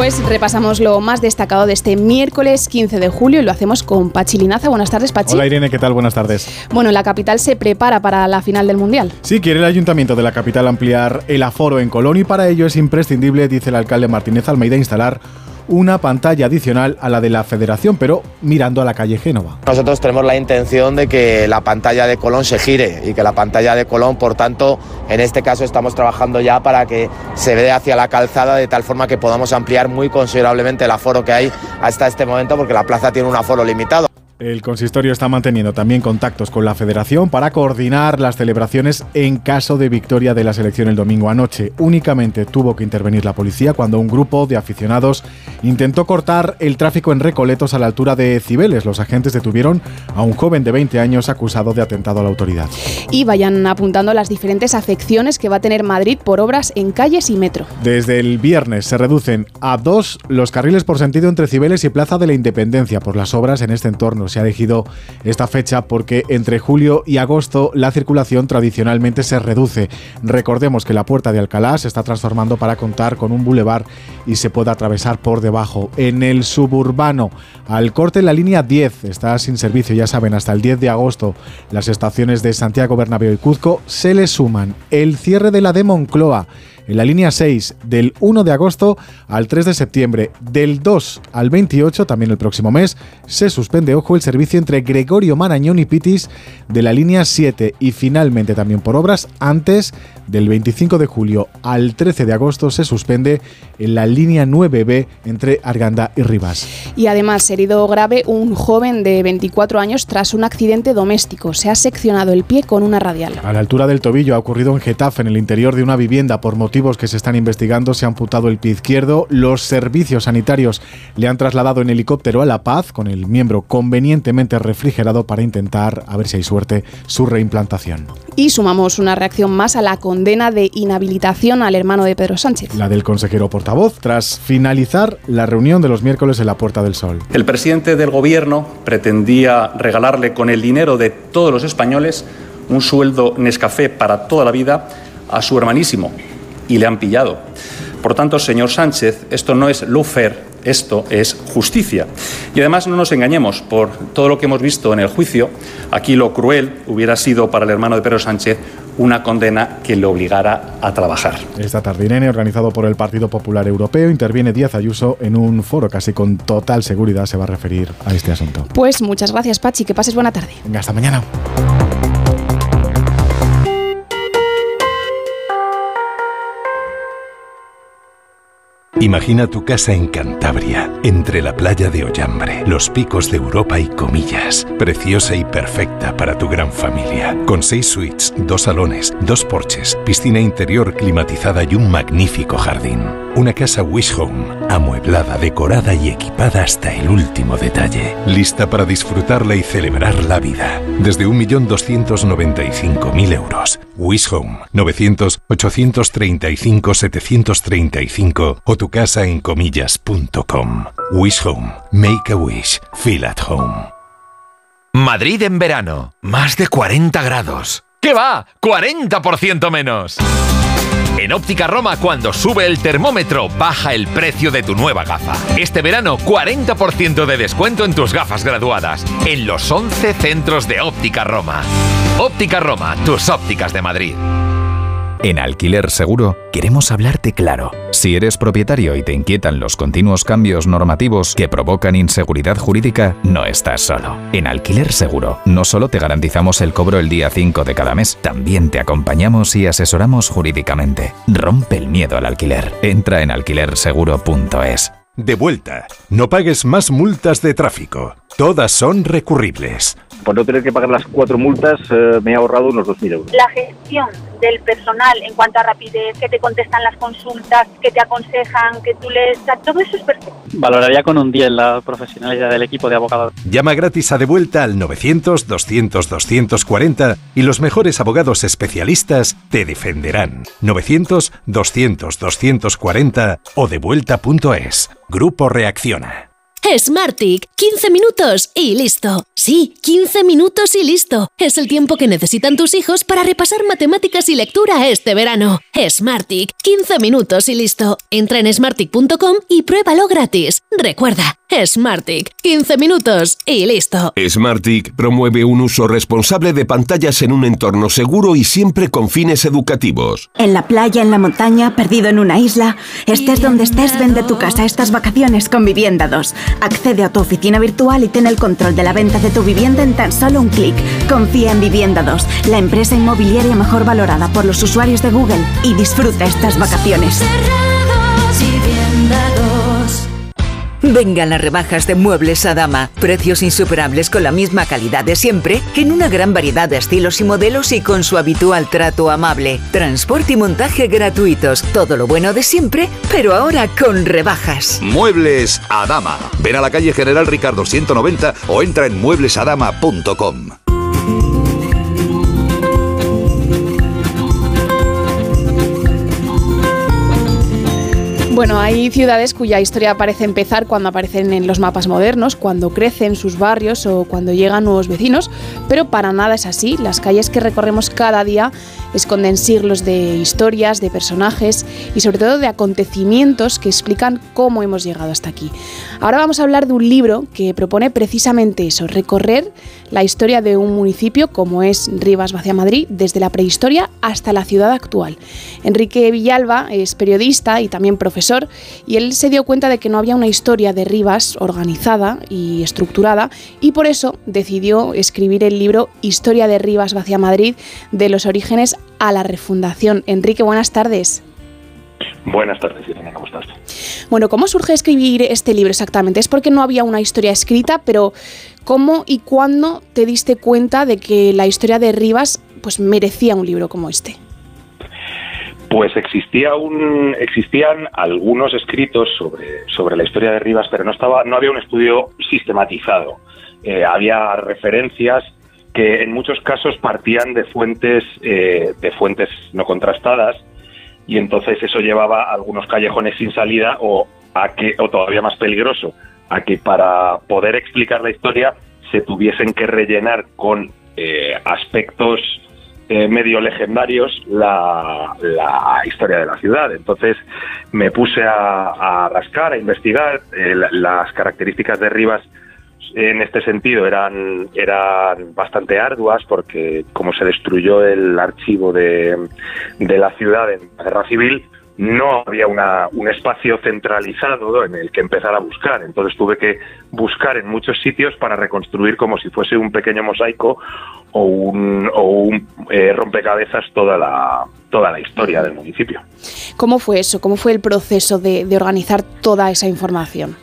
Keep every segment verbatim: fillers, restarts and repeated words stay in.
Pues repasamos lo más destacado de este miércoles quince de julio y lo hacemos con Pachi Linaza. Buenas tardes, Pachi. Hola Irene, ¿qué tal? Buenas tardes. Bueno, la capital se prepara para la final del Mundial. Sí, quiere el Ayuntamiento de la capital ampliar el aforo en Colón y para ello es imprescindible, dice el alcalde Martínez Almeida, instalar una pantalla adicional a la de la Federación, pero mirando a la calle Génova. Nosotros tenemos la intención de que la pantalla de Colón se gire y que la pantalla de Colón, por tanto, en este caso estamos trabajando ya para que se vea hacia la calzada de tal forma que podamos ampliar muy considerablemente el aforo que hay hasta este momento, porque la plaza tiene un aforo limitado. El consistorio está manteniendo también contactos con la Federación para coordinar las celebraciones en caso de victoria de la selección el domingo. Anoche únicamente tuvo que intervenir la policía cuando un grupo de aficionados intentó cortar el tráfico en Recoletos a la altura de Cibeles. Los agentes detuvieron a un joven de veinte años acusado de atentado a la autoridad. Y vayan apuntando las diferentes afecciones que va a tener Madrid por obras en calles y metro. Desde el viernes se reducen a dos los carriles por sentido entre Cibeles y Plaza de la Independencia por las obras en este entorno. Se ha elegido esta fecha porque entre julio y agosto la circulación tradicionalmente se reduce. Recordemos que la Puerta de Alcalá se está transformando para contar con un bulevar y se puede atravesar por debajo. En el suburbano, al corte la línea diez está sin servicio, ya saben, hasta el diez de agosto. Las estaciones de Santiago Bernabéu y Cuzco se le suman el cierre de la de Moncloa en la línea seis del uno de agosto al tres de septiembre. Del dos al veintiocho, también el próximo mes, se suspende, ojo, el servicio entre Gregorio Marañón y Pitis de la línea siete y finalmente también por obras antes del veinticinco de julio al trece de agosto se suspende en la línea nueve be entre Arganda y Rivas. Y además, herido grave un joven de veinticuatro años tras un accidente doméstico. Se ha seccionado el pie con una radial. A la altura del tobillo ha ocurrido en Getafe, en el interior de una vivienda. Por motivos que se están investigando, se ha amputado el pie izquierdo. Los servicios sanitarios le han trasladado en helicóptero a La Paz con el miembro convenientemente refrigerado para intentar, a ver si hay suerte, su reimplantación. Y sumamos una reacción más a la condena de inhabilitación al hermano de Pedro Sánchez. La del consejero portavoz, tras finalizar la reunión de los miércoles en la Puerta del Sol. El presidente del gobierno pretendía regalarle con el dinero de todos los españoles un sueldo Nescafé para toda la vida a su hermanísimo. Y le han pillado. Por tanto, señor Sánchez, esto no es lawfare, esto es justicia. Y además no nos engañemos, por todo lo que hemos visto en el juicio, aquí lo cruel hubiera sido para el hermano de Pedro Sánchez una condena que le obligara a trabajar. Esta tarde, Irene, organizado por el Partido Popular Europeo, interviene Díaz Ayuso en un foro casi con total seguridad se va a referir a este asunto. Pues muchas gracias, Pachi, que pases buena tarde. Venga, hasta mañana. Imagina tu casa en Cantabria, entre la playa de Ollambre, los picos de Europa y Comillas. Preciosa y perfecta para tu gran familia. Con seis suites, dos salones, dos porches, piscina interior climatizada y un magnífico jardín. Una casa Wish Home, amueblada, decorada y equipada hasta el último detalle. Lista para disfrutarla y celebrar la vida. Desde un millón doscientos noventa y cinco mil euros. Wish Home, novecientos, ochocientos treinta y cinco, setecientos treinta y cinco o tu casa en comillas punto com. Wish Home. Make a wish. Feel at home. Madrid en verano. Más de cuarenta grados. ¿Qué va? ¡cuarenta por ciento menos! En Óptica Roma, cuando sube el termómetro, baja el precio de tu nueva gafa. Este verano, cuarenta por ciento de descuento en tus gafas graduadas. En los once centros de Óptica Roma. Óptica Roma, tus ópticas de Madrid. En Alquiler Seguro queremos hablarte claro. Si eres propietario y te inquietan los continuos cambios normativos que provocan inseguridad jurídica, no estás solo. En Alquiler Seguro no solo te garantizamos el cobro el día cinco de cada mes, también te acompañamos y asesoramos jurídicamente. Rompe el miedo al alquiler. Entra en alquiler seguro punto es. De vuelta. No pagues más multas de tráfico. Todas son recurribles. Por no tener que pagar las cuatro multas, eh, me he ahorrado unos dos mil euros. La gestión del personal en cuanto a rapidez, que te contestan las consultas, que te aconsejan, que tú les... Todo eso es perfecto. Valoraría con un diez la profesionalidad del equipo de abogados. Llama gratis a De Vuelta al novecientos, doscientos, doscientos cuarenta y los mejores abogados especialistas te defenderán. novecientos, doscientos, doscientos cuarenta o devuelta punto es. Grupo Reacciona. Smartick, quince minutos y listo. Sí, quince minutos y listo. Es el tiempo que necesitan tus hijos para repasar matemáticas y lectura este verano. Smartick, quince minutos y listo. Entra en smartick punto com y pruébalo gratis. Recuerda, Smartick, quince minutos y listo. Smartick promueve un uso responsable de pantallas en un entorno seguro y siempre con fines educativos. En la playa, en la montaña, perdido en una isla, estés donde estés, vende tu casa estas vacaciones con Vivienda dos. Accede a tu oficina virtual y ten el control de la venta de tu vivienda en tan solo un clic. Confía en Vivienda dos, la empresa inmobiliaria mejor valorada por los usuarios de Google, y disfruta estas vacaciones. Vengan las rebajas de Muebles Adama. Precios insuperables con la misma calidad de siempre, en una gran variedad de estilos y modelos y con su habitual trato amable. Transporte y montaje gratuitos. Todo lo bueno de siempre, pero ahora con rebajas. Muebles Adama. Ven a la calle General Ricardo ciento noventa o entra en muebles adama punto com. Bueno, hay ciudades cuya historia parece empezar cuando aparecen en los mapas modernos, cuando crecen sus barrios o cuando llegan nuevos vecinos, pero para nada es así. Las calles que recorremos cada día esconden siglos de historias, de personajes y sobre todo de acontecimientos que explican cómo hemos llegado hasta aquí. Ahora vamos a hablar de un libro que propone precisamente eso, recorrer la historia de un municipio como es Rivas-Vaciamadrid, desde la prehistoria hasta la ciudad actual. Enrique Villalba es periodista y también profesor, y él se dio cuenta de que no había una historia de Rivas organizada y estructurada, y por eso decidió escribir el libro Historia de Rivas-Vaciamadrid, de los orígenes a la refundación. Enrique, buenas tardes. Buenas tardes, Irene, ¿cómo estás? Bueno, ¿cómo surge escribir este libro exactamente? Es porque no había una historia escrita, pero ¿cómo y cuándo te diste cuenta de que la historia de Rivas pues merecía un libro como este? Pues existía un, existían algunos escritos sobre, sobre la historia de Rivas, pero no estaba, no había un estudio sistematizado. Eh, había referencias que en muchos casos partían de fuentes, eh, de fuentes no contrastadas, y entonces eso llevaba a algunos callejones sin salida, o a que, o todavía más peligroso, a que para poder explicar la historia se tuviesen que rellenar con eh, aspectos Eh, medio legendarios la, la historia de la ciudad. Entonces me puse a, a rascar, a investigar. Eh, las características de Rivas en este sentido eran, eran bastante arduas, porque como se destruyó el archivo de, de la ciudad en la Guerra Civil, no había una, un espacio centralizado en el que empezar a buscar. Entonces tuve que buscar en muchos sitios para reconstruir como si fuese un pequeño mosaico o un, o un eh, rompecabezas toda la, toda la historia del municipio. ¿Cómo fue eso? ¿Cómo fue el proceso de, de organizar toda esa información?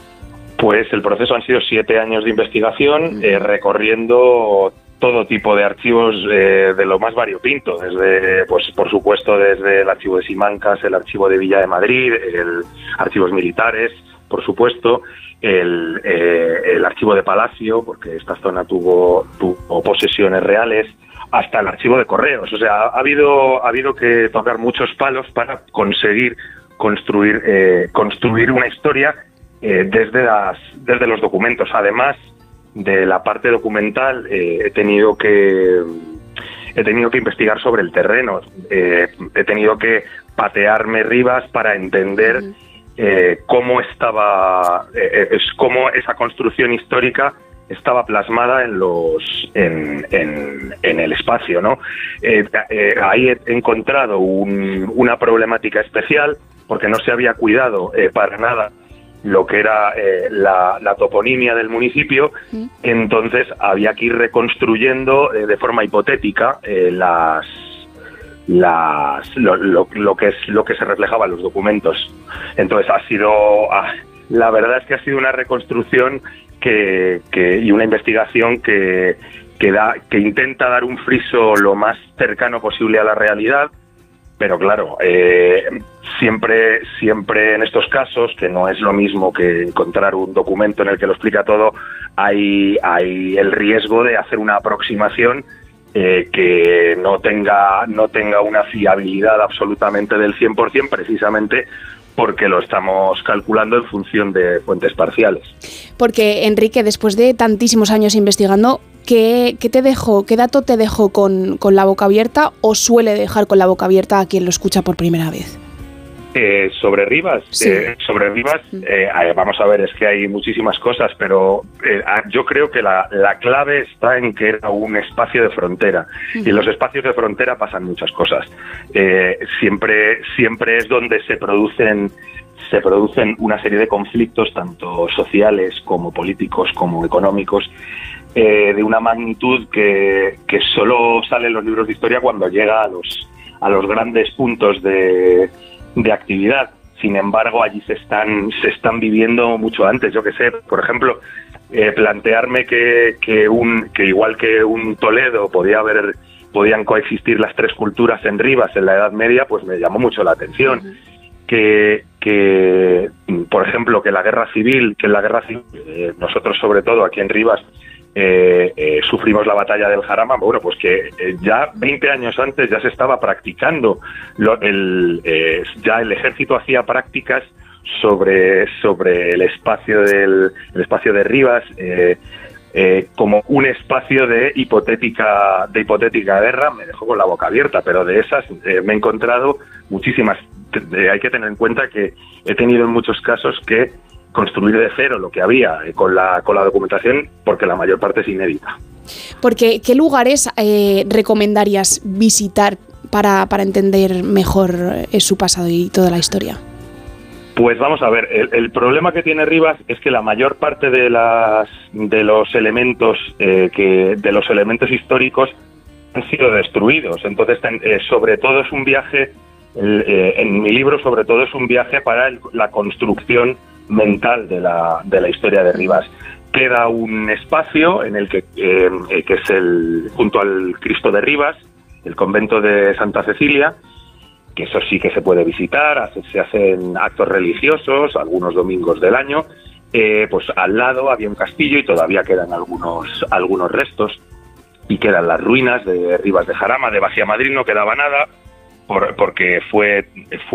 Pues el proceso han sido siete años de investigación, eh, recorriendo todo tipo de archivos eh, de lo más variopinto, desde, pues por supuesto, desde el archivo de Simancas, el archivo de Villa de Madrid, el archivos militares, por supuesto, el, eh, el archivo de Palacio, porque esta zona tuvo, tuvo posesiones reales, hasta el archivo de correos. O sea, ha habido, ha habido que tocar muchos palos para conseguir construir, eh, construir una historia eh, desde, las, desde los documentos. Además de la parte documental, eh, he tenido que he tenido que investigar sobre el terreno, eh, he tenido que patearme Rivas para entender uh-huh. eh, cómo estaba, eh, es cómo esa construcción histórica estaba plasmada en los en, en, en el espacio, ¿no? Eh, eh, ahí he encontrado un, una problemática especial, porque no se había cuidado eh, para nada lo que era eh, la, la toponimia del municipio. Sí. Entonces había que ir reconstruyendo eh, de forma hipotética eh, las las lo, lo, lo que es lo que se reflejaba en los documentos. Entonces ha sido ah, la verdad es que ha sido una reconstrucción que, que y una investigación que que da que intenta dar un friso lo más cercano posible a la realidad. Pero claro, eh, siempre, siempre en estos casos, que no es lo mismo que encontrar un documento en el que lo explica todo, hay, hay el riesgo de hacer una aproximación eh, que no tenga, no tenga una fiabilidad absolutamente del cien por ciento, precisamente porque lo estamos calculando en función de fuentes parciales. Porque, Enrique, después de tantísimos años investigando, ¿qué, qué te dejó, qué dato te dejó con, con la boca abierta o suele dejar con la boca abierta a quien lo escucha por primera vez? Eh, sobre Rivas, Sí. eh, sobre Rivas, eh, vamos a ver, es que hay muchísimas cosas, pero eh, yo creo que la, la clave está en que era un espacio de frontera, y en los espacios de frontera pasan muchas cosas. Eh, siempre, siempre es donde se producen se producen una serie de conflictos, tanto sociales como políticos como económicos, eh, de una magnitud que, que solo sale en los libros de historia cuando llega a los a los grandes puntos de de actividad. Sin embargo, allí se están se están viviendo mucho antes. Yo que sé, por ejemplo, eh, plantearme que, que un que igual que un Toledo podía haber podían coexistir las tres culturas en Rivas en la Edad Media, pues me llamó mucho la atención. Uh-huh. Que, que, por ejemplo, que la guerra civil, que en la guerra civil, eh, nosotros sobre todo aquí en Rivas, Eh, eh, sufrimos la batalla del Jarama, bueno, pues que eh, ya veinte años antes ya se estaba practicando, lo, el, eh, ya el ejército hacía prácticas sobre, sobre el espacio del el espacio de Rivas, eh, eh, como un espacio de hipotética de hipotética guerra. Me dejó con la boca abierta, pero de esas eh, me he encontrado muchísimas. Eh, hay que tener en cuenta que he tenido en muchos casos que construir de cero lo que había eh, con la con la documentación, porque la mayor parte es inédita. Porque, ¿qué lugares eh, recomendarías visitar para, para entender mejor eh, su pasado y toda la historia? Pues vamos a ver, el, el problema que tiene Rivas es que la mayor parte de las de los elementos eh, que de los elementos históricos han sido destruidos. Entonces, eh, sobre todo es un viaje, el, eh, en mi libro sobre todo es un viaje para el, la construcción mental de la de la historia de Rivas. Queda un espacio en el que eh, que es el junto al Cristo de Rivas, el convento de Santa Cecilia, que eso sí que se puede visitar, hace, se hacen actos religiosos algunos domingos del año. Eh, pues al lado había un castillo y todavía quedan algunos algunos restos, y quedan las ruinas de Rivas de Jarama. De Bacia Madrid no quedaba nada, Por, porque fue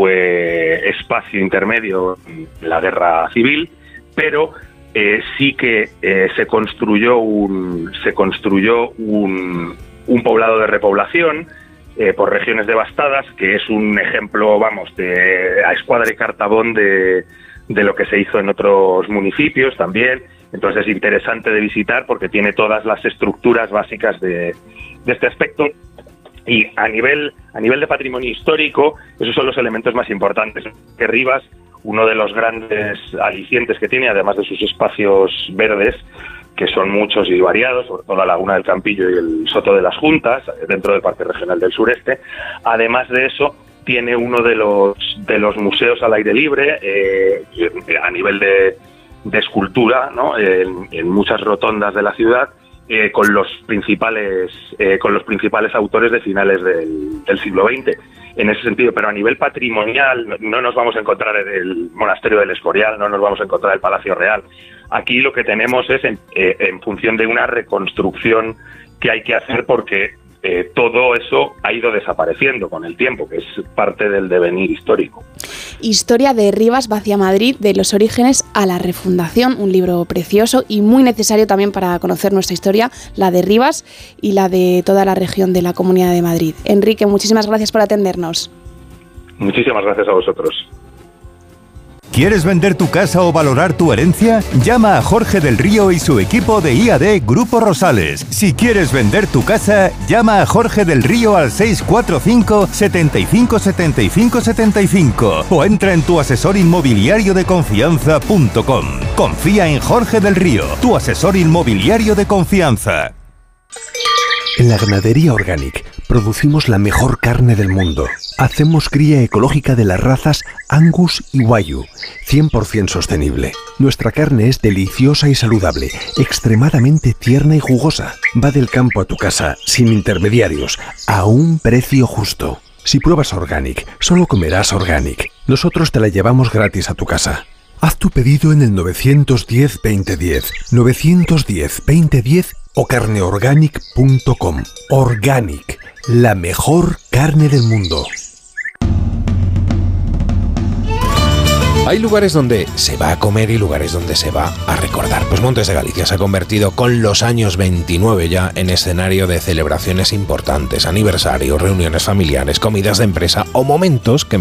fue espacio intermedio en la guerra civil, pero eh, sí que eh, se construyó un se construyó un, un poblado de repoblación eh, por regiones devastadas, que es un ejemplo, vamos, de a escuadra y cartabón de, de lo que se hizo en otros municipios también. Entonces es interesante de visitar porque tiene todas las estructuras básicas de, de este aspecto. Y a nivel a nivel de patrimonio histórico, esos son los elementos más importantes. Que Rivas, uno de los grandes alicientes que tiene, además de sus espacios verdes, que son muchos y variados, sobre todo la Laguna del Campillo y el Soto de las Juntas, dentro del Parque Regional del Sureste. Además de eso, tiene uno de los de los museos al aire libre, eh, a nivel de, de escultura, ¿no? En, en muchas rotondas de la ciudad, Eh, con los principales eh, con los principales autores de finales del, del siglo veinte, en ese sentido. Pero a nivel patrimonial no nos vamos a encontrar el Monasterio del Escorial, no nos vamos a encontrar el Palacio Real. Aquí lo que tenemos es en, eh, en función de una reconstrucción que hay que hacer, porque eh, todo eso ha ido desapareciendo con el tiempo, que es parte del devenir histórico. Historia de Rivas Bacia Madrid, de los orígenes a la refundación, un libro precioso y muy necesario también para conocer nuestra historia, la de Rivas y la de toda la región de la Comunidad de Madrid. Enrique, muchísimas gracias por atendernos. Muchísimas gracias a vosotros. ¿Quieres vender tu casa o valorar tu herencia? Llama a Jorge del Río y su equipo de I A D Grupo Rosales. Si quieres vender tu casa, llama a Jorge del Río al seis cuatro cinco, siete cinco, siete cinco, siete cinco o entra en tu asesor inmobiliario de confianza punto com. Confía en Jorge del Río, tu asesor inmobiliario de confianza. En la Ganadería Organic producimos la mejor carne del mundo. Hacemos cría ecológica de las razas Angus y Wagyu, cien por ciento sostenible. Nuestra carne es deliciosa y saludable, extremadamente tierna y jugosa. Va del campo a tu casa, sin intermediarios, a un precio justo. Si pruebas Organic, solo comerás Organic. Nosotros te la llevamos gratis a tu casa. Haz tu pedido en el nueve uno cero, veinte diez, nueve uno cero, veinte diez o carne organic punto com. Organic, la mejor carne del mundo. Hay lugares donde se va a comer y lugares donde se va a recordar. Pues Montes de Galicia se ha convertido con los años veintinueve ya en escenario de celebraciones importantes, aniversarios, reuniones familiares, comidas de empresa o momentos que